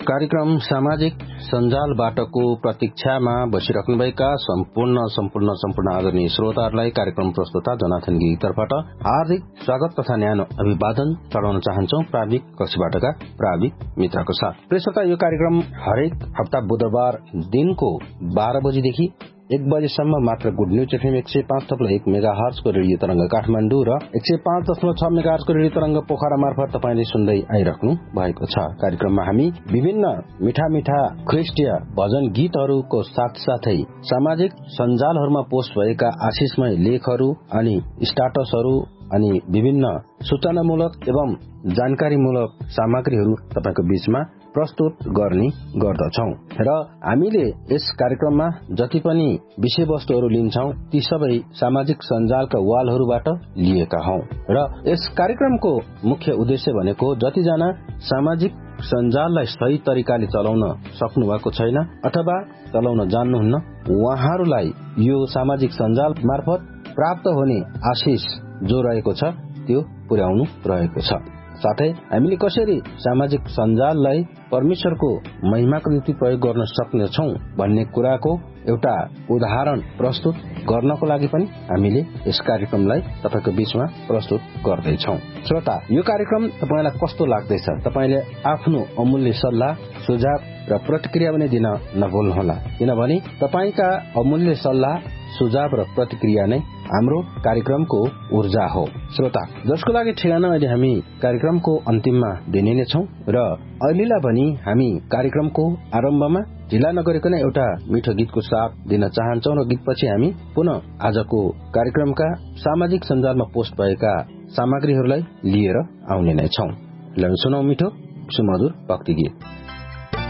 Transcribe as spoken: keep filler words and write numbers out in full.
कार्यक्रम सामाजिक सञ्जालबाटको प्रतीक्षामा बसिराख्नुभएका सम्पूर्ण सम्पूर्ण सम्पूर्ण आदरणीय श्रोताहरूलाई कार्यक्रम प्रस्तुता जनाथन गिरीतर्फबाट हार्दिक स्वागत तथा न्यानो अभिवादन चढाउन चाहन्छौ प्राविधिक कक्षीबाटका प्राविधिक मित्रको साथ। प्रिय श्रोता, यो कार्यक्रम हरेक हप्ता बुधबार दिनको बाह्र बजीदेखि एक बजेसम्म मात्र गुड न्यूज एफएम एक सय पाँच थप्लो एक मेगा हर्जको रेडियो तरंग काठमाडौँ र एक सय पाँच दशमलव छ मेगा हर्जको रेडियो तरंग पोखरा मार्फत तपाईले सुन्दै आइराख्नु भएको छ। कार्यक्रममा हामी विभिन्न मिठा मिठा ख्रिस्टीय भजन गीतहरूको साथसाथै सामाजिक सञ्जालहरूमा पोस्ट भएका आशिषमय लेखहरू अनि स्टाटसहरू अनि विभिन्न सूचनामूलक एवं जानकारीमूलक सामग्रीहरू तपाईको बीचमा प्रस्तुत गर्ने गर्दछौं र हामीले यस कार्यक्रममा जति पनि विषयवस्तुहरू लिन्छौं ती सबै सामाजिक सञ्जालका वालहरूबाट लिएका हौं र यस कार्यक्रमको मुख्य उद्देश्य भनेको जतिजना सामाजिक सञ्जाललाई सही तरिकाले चलाउन सक्नु भएको छैन अथवा चलाउन जान्नुहुन्न उहाँहरूलाई यो सामाजिक सञ्जाल मार्फत प्राप्त हुने आशिष जो रहेको छ त्यो पुर्याउनु रहेको छ। साथै हामीले कसरी सामाजिक सञ्जाललाई परमेश्वरको महिमाको निम्ति प्रयोग गर्न सक्नेछौं भन्ने कुराको एउटा उदाहरण प्रस्तुत गर्नको लागि पनि हामीले यस कार्यक्रमलाई तपाईको बीचमा प्रस्तुत गर्दैछौं। श्रोता, यो कार्यक्रम तपाईलाई कस्तो लाग्दैछ? तपाईले आफ्नो अमूल्य सल्लाह सुझाव र प्रतिक्रिया पनि दिन नभुल्नुहोला, किनभने तपाईका अमूल्य सल्लाह सुझाव र प्रतिक्रिया नै हाम्रो कार्यक्रमको ऊर्जा हो। श्रोता, जसको लागि ठेगाना अहिले हामी कार्यक्रमको अन्तिममा दिने नै छौं र अहिलेलाई पनि हामी कार्यक्रमको आरम्भमा ढिला नगरिकन एउटा मिठो गीतको साथ दिन चाहन्छौं र गीतपछि हामी पुनः आजको कार्यक्रमका सामाजिक सञ्जालमा पोस्ट भएका सामग्रीहरूलाई लिएर आउने नै छौं। सुनौ मिठो सुमधुर भक्ति गीत।